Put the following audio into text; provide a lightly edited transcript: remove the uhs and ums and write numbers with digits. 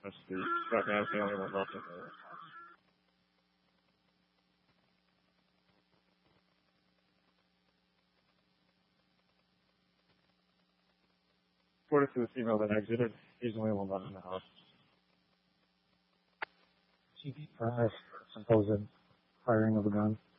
That's the right now. It's the only one left in the house. According to this email that exited, he's the only one left in the house. GP for supposed firing of a gun.